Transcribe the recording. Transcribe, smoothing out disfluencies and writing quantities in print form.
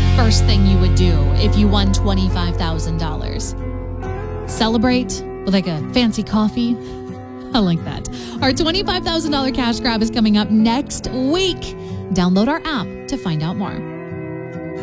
first thing you would do if you won $25,000? Celebrate with like a fancy coffee? I like that. Our $25,000 cash grab is coming up next week. Download our app to find out more.